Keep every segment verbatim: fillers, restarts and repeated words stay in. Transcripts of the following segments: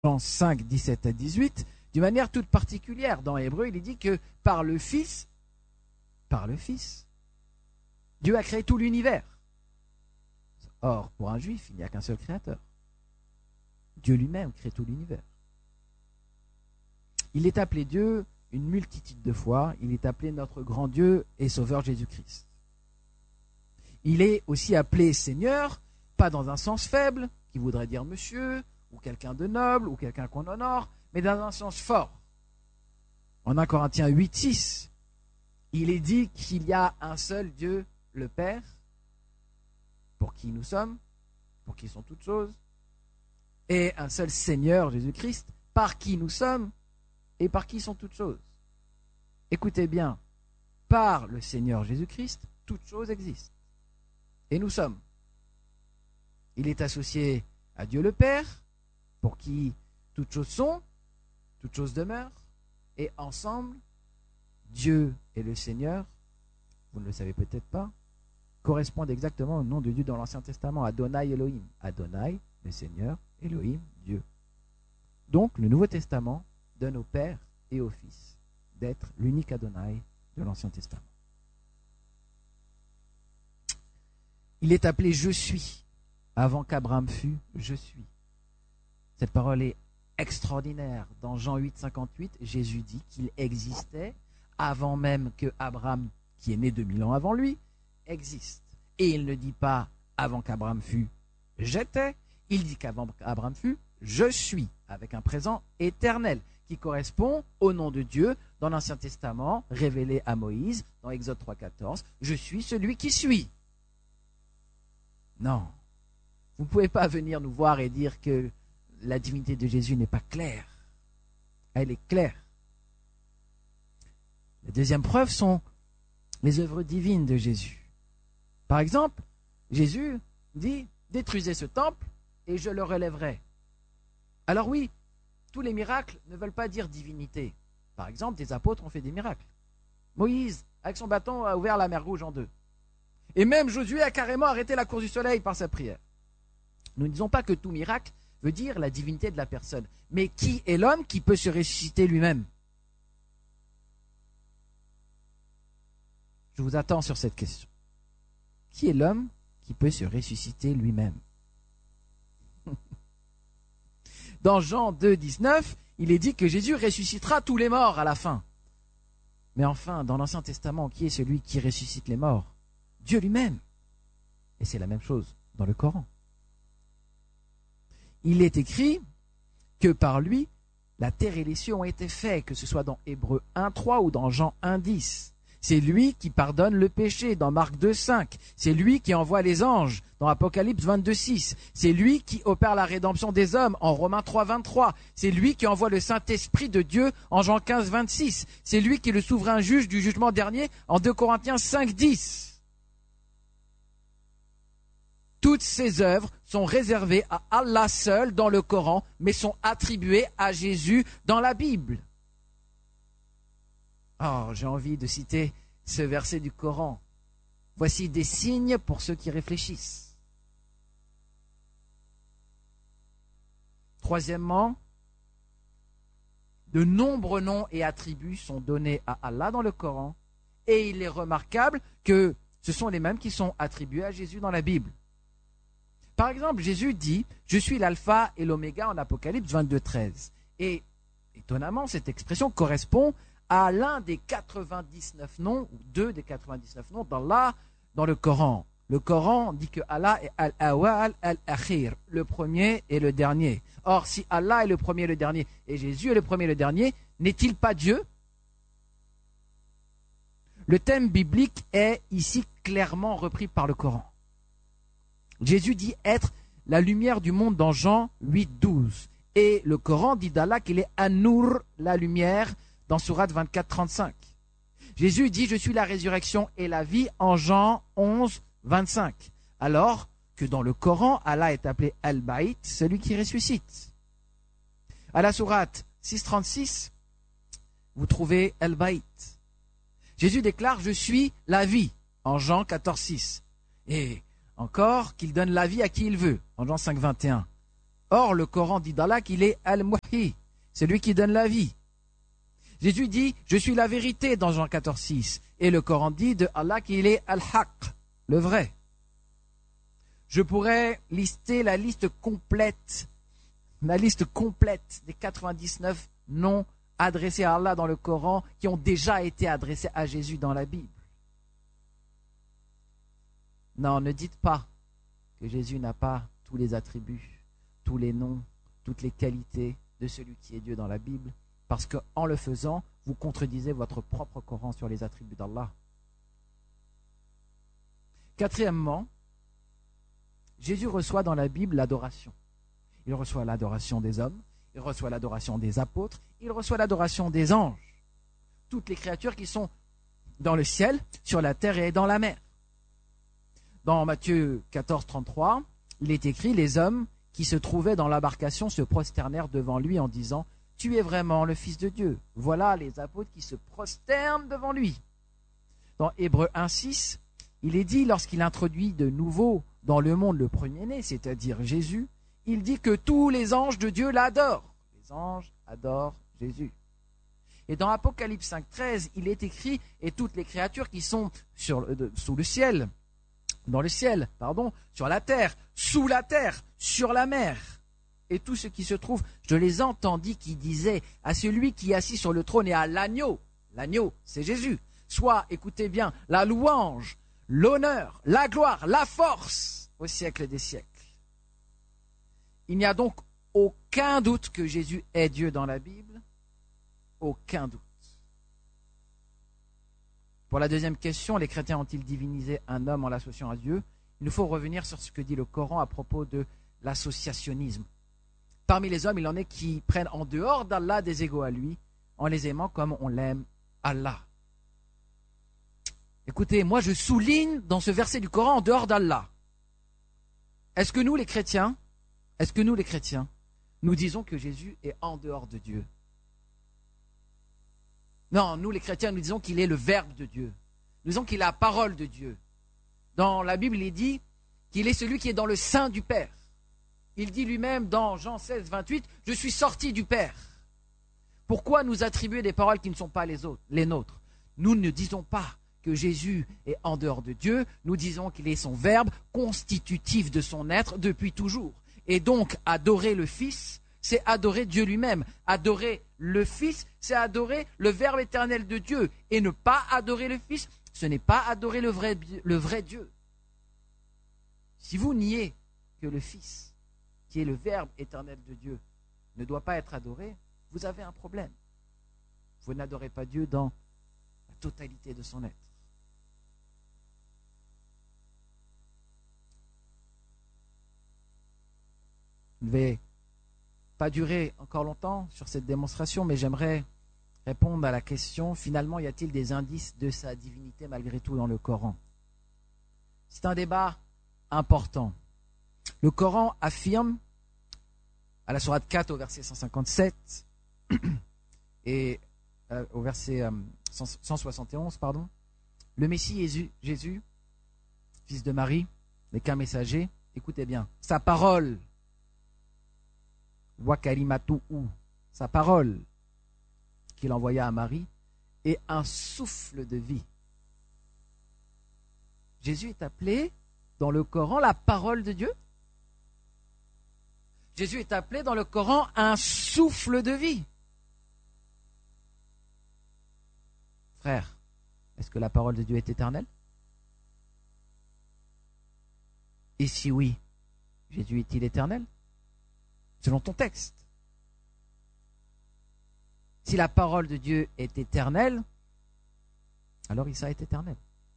Jean cinq, dix-sept à dix-huit, d'une manière toute particulière. Dans Hébreu, il est dit que par le Fils, par le Fils, Dieu a créé tout l'univers. Or, pour un juif, il n'y a qu'un seul créateur. Dieu lui-même crée tout l'univers. Il est appelé Dieu une multitude de fois. Il est appelé notre grand Dieu et Sauveur Jésus-Christ. Il est aussi appelé Seigneur, pas dans un sens faible, qui voudrait dire monsieur, ou quelqu'un de noble, ou quelqu'un qu'on honore, mais dans un sens fort. En un Corinthiens huit, six, il est dit qu'il y a un seul Dieu, le Père, pour qui nous sommes, pour qui sont toutes choses, et un seul Seigneur, Jésus-Christ, par qui nous sommes et par qui sont toutes choses. Écoutez bien, par le Seigneur Jésus-Christ, toutes choses existent. Et nous sommes. Il est associé à Dieu le Père, pour qui toutes choses sont, toutes choses demeurent, et ensemble, Dieu et le Seigneur, vous ne le savez peut-être pas, correspondent exactement au nom de Dieu dans l'Ancien Testament, Adonai Elohim. Adonai, le Seigneur, Elohim, Dieu. Donc, le Nouveau Testament donne au Père et au Fils d'être l'unique Adonai de l'Ancien Testament. Il est appelé « Je suis ». Avant qu'Abraham fût, je suis. Cette parole est extraordinaire. Dans Jean huit, cinquante-huit, Jésus dit qu'il existait avant même que Abraham, qui est né deux mille ans avant lui, existe. Et il ne dit pas avant qu'Abraham fût, j'étais. Il dit qu'avant qu'Abraham fût, je suis, avec un présent éternel, qui correspond au nom de Dieu dans l'Ancien Testament, révélé à Moïse, dans Exode trois, quatorze, je suis celui qui suis. Non. Vous ne pouvez pas venir nous voir et dire que la divinité de Jésus n'est pas claire. Elle est claire. La deuxième preuve sont les œuvres divines de Jésus. Par exemple, Jésus dit « Détruisez ce temple et je le relèverai ». Alors oui, tous les miracles ne veulent pas dire divinité. Par exemple, des apôtres ont fait des miracles. Moïse, avec son bâton, a ouvert la mer Rouge en deux. Et même Josué a carrément arrêté la course du soleil par sa prière. Nous ne disons pas que tout miracle veut dire la divinité de la personne. Mais qui est l'homme qui peut se ressusciter lui-même? Je vous attends sur cette question. Qui est l'homme qui peut se ressusciter lui-même? Dans Jean deux, dix-neuf, il est dit que Jésus ressuscitera tous les morts à la fin. Mais enfin, dans l'Ancien Testament, qui est celui qui ressuscite les morts? Dieu lui-même. Et c'est la même chose dans le Coran. Il est écrit que par lui, la terre et les cieux ont été faits, que ce soit dans Hébreux un, trois ou dans Jean un, dix. C'est lui qui pardonne le péché dans Marc deux, cinq. C'est lui qui envoie les anges dans Apocalypse vingt-deux, six. C'est lui qui opère la rédemption des hommes en Romains trois, vingt-trois. C'est lui qui envoie le Saint-Esprit de Dieu en Jean quinze, vingt-six. C'est lui qui est le souverain juge du jugement dernier en deux Corinthiens cinq, dix. Toutes ces œuvres sont réservées à Allah seul dans le Coran, mais sont attribuées à Jésus dans la Bible. Oh, j'ai envie de citer ce verset du Coran. Voici des signes pour ceux qui réfléchissent. Troisièmement, de nombreux noms et attributs sont donnés à Allah dans le Coran, et il est remarquable que ce sont les mêmes qui sont attribués à Jésus dans la Bible. Par exemple, Jésus dit « Je suis l'alpha et l'oméga » en Apocalypse vingt-deux, treize. Et étonnamment, cette expression correspond à l'un des quatre-vingt-dix-neuf noms, ou deux des quatre-vingt-dix-neuf noms d'Allah dans le Coran. Le Coran dit que Allah est Al-Awwal Al-Akhir, le premier et le dernier. Or, si Allah est le premier et le dernier, et Jésus est le premier et le dernier, n'est-il pas Dieu? Le thème biblique est ici clairement repris par le Coran. Jésus dit être la lumière du monde dans Jean huit, douze. Et le Coran dit d'Allah qu'il est An-Nur, la lumière, dans Sourate vingt-quatre, trente-cinq. Jésus dit « Je suis la résurrection et la vie » en Jean onze, vingt-cinq. Alors que dans le Coran, Allah est appelé Al-Baït, celui qui ressuscite. À la Sourate six, trente-six, vous trouvez Al-Baït. Jésus déclare « Je suis la vie » en Jean quatorze, six. Et encore qu'il donne la vie à qui il veut, en Jean cinq, vingt et un. Or, le Coran dit d'Allah qu'il est Al-Muhyi, c'est lui qui donne la vie. Jésus dit « Je suis la vérité » dans Jean quatorze, six. Et le Coran dit de Allah qu'il est Al-Haq, le vrai. Je pourrais lister la liste complète, la liste complète des quatre-vingt-dix-neuf noms adressés à Allah dans le Coran qui ont déjà été adressés à Jésus dans la Bible. Non, ne dites pas que Jésus n'a pas tous les attributs, tous les noms, toutes les qualités de celui qui est Dieu dans la Bible, parce qu'en le faisant, vous contredisez votre propre Coran sur les attributs d'Allah. Quatrièmement, Jésus reçoit dans la Bible l'adoration. Il reçoit l'adoration des hommes, il reçoit l'adoration des apôtres, il reçoit l'adoration des anges. Toutes les créatures qui sont dans le ciel, sur la terre et dans la mer. Dans Matthieu quatorze, trente-trois, il est écrit « Les hommes qui se trouvaient dans l'embarcation se prosternèrent devant lui en disant « Tu es vraiment le Fils de Dieu ». Voilà les apôtres qui se prosternent devant lui. Dans Hébreux un, six, il est dit lorsqu'il introduit de nouveau dans le monde le premier-né, c'est-à-dire Jésus, il dit que tous les anges de Dieu l'adorent. Les anges adorent Jésus. Et dans Apocalypse cinq, treize, il est écrit « Et toutes les créatures qui sont sur, euh, sous le ciel » dans le ciel, pardon, sur la terre, sous la terre, sur la mer. Et tout ce qui se trouve, je les entendis qui disaient à celui qui est assis sur le trône et à l'agneau, l'agneau, c'est Jésus, soit, écoutez bien, la louange, l'honneur, la gloire, la force au siècle des siècles. Il n'y a donc aucun doute que Jésus est Dieu dans la Bible, aucun doute. Pour la deuxième question, les chrétiens ont-ils divinisé un homme en l'associant à Dieu? Il nous faut revenir sur ce que dit le Coran à propos de l'associationnisme. Parmi les hommes, il en est qui prennent en dehors d'Allah des égaux à lui, en les aimant comme on l'aime Allah. Écoutez, moi je souligne dans ce verset du Coran en dehors d'Allah. Est-ce que nous les chrétiens, est-ce que nous les chrétiens, nous disons que Jésus est en dehors de Dieu? Non, nous les chrétiens, nous disons qu'il est le Verbe de Dieu. Nous disons qu'il est la parole de Dieu. Dans la Bible, il dit qu'il est celui qui est dans le sein du Père. Il dit lui-même dans Jean seize, vingt-huit, « Je suis sorti du Père ». Pourquoi nous attribuer des paroles qui ne sont pas les autres, les nôtres? Nous ne disons pas que Jésus est en dehors de Dieu, nous disons qu'il est son Verbe constitutif de son être depuis toujours. Et donc, adorer le Fils, c'est adorer Dieu lui-même. Adorer le Fils, c'est adorer le Verbe éternel de Dieu. Et ne pas adorer le Fils, ce n'est pas adorer le vrai, le vrai Dieu. Si vous niez que le Fils, qui est le Verbe éternel de Dieu, ne doit pas être adoré, vous avez un problème. Vous n'adorez pas Dieu dans la totalité de son être. Je ne vais pas durer encore longtemps sur cette démonstration, mais j'aimerais répondre à la question, finalement, y a-t-il des indices de sa divinité malgré tout dans le Coran? C'est un débat important. Le Coran affirme, à la sourate quatre au verset cent cinquante-sept et euh, au verset euh, cent soixante et onze, pardon, le Messie Jésus, Jésus, fils de Marie, n'est qu'un messager, écoutez bien, sa parole, wa kalimatuhu, sa parole qu'il envoya à Marie, est un souffle de vie. Jésus est appelé dans le Coran la parole de Dieu. Jésus est appelé dans le Coran un souffle de vie. Frère, est-ce que la parole de Dieu est éternelle? Et si oui, Jésus est-il éternel? Selon ton texte. Si la parole de Dieu est éternelle, alors Isa est éternel.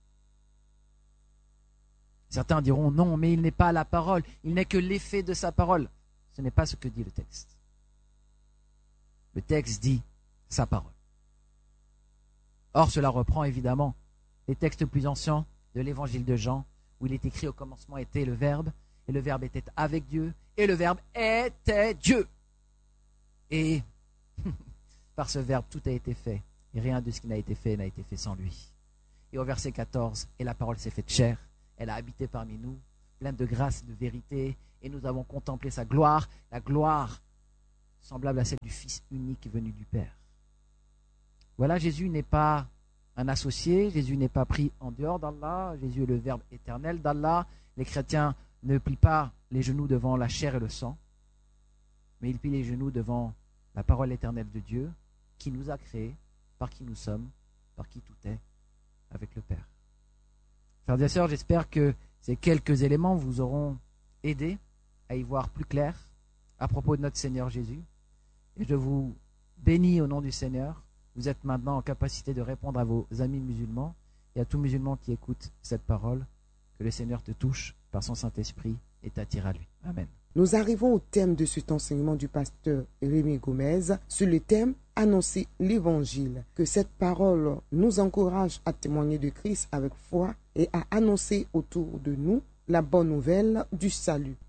Certains diront non, mais il n'est pas la parole, il n'est que l'effet de sa parole. Ce n'est pas ce que dit le texte. Le texte dit sa parole. Or, cela reprend évidemment les textes plus anciens de l'évangile de Jean, où il est écrit au commencement était le Verbe, et le Verbe était avec Dieu, et le Verbe était Dieu. Et par ce Verbe, tout a été fait, et rien de ce qui n'a été fait n'a été fait sans lui. Et au verset quatorze, et la parole s'est faite chair, elle a habité parmi nous, pleine de grâce et de vérité, et nous avons contemplé sa gloire, la gloire semblable à celle du Fils unique venu du Père. Voilà, Jésus n'est pas un associé, Jésus n'est pas pris en dehors d'Allah, Jésus est le Verbe éternel d'Allah. Les chrétiens ne plient pas les genoux devant la chair et le sang, mais ils plient les genoux devant la parole éternelle de Dieu, qui nous a créés, par qui nous sommes, par qui tout est, avec le Père. Frères et sœurs, j'espère que ces quelques éléments vous auront aidé à y voir plus clair à propos de notre Seigneur Jésus. Et je vous bénis au nom du Seigneur. Vous êtes maintenant en capacité de répondre à vos amis musulmans et à tout musulman qui écoute cette parole. Que le Seigneur te touche par son Saint-Esprit et t'attire à lui. Amen. Nous arrivons au thème de cet enseignement du pasteur Rémi Gomez sur le thème « Annoncer l'Évangile ». Que cette parole nous encourage à témoigner de Christ avec foi et à annoncer autour de nous la bonne nouvelle du salut.